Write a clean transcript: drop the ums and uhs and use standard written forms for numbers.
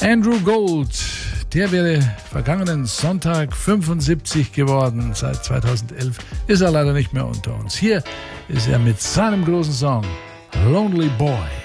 Andrew Gold, der wäre vergangenen Sonntag 75 geworden. Seit 2011 ist er leider nicht mehr unter uns. Hier ist er mit seinem großen Song Lonely Boy.